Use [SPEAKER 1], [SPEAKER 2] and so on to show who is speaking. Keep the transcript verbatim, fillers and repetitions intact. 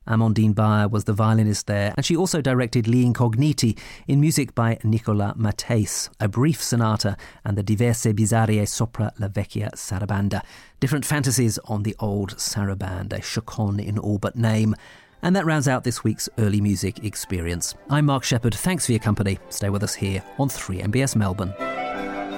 [SPEAKER 1] Amandine Baer was the violinist there, and she also directed Gli Incogniti in music by Nicola Matteis, a brief sonata, and the Diverse Bizarre sopra la vecchia sarabanda. Different fantasies on the old saraband, a chaconne in all but name. And that rounds out this week's Early Music Experience. I'm Mark Shepherd. Thanks for your company. Stay with us here on three M B S Melbourne.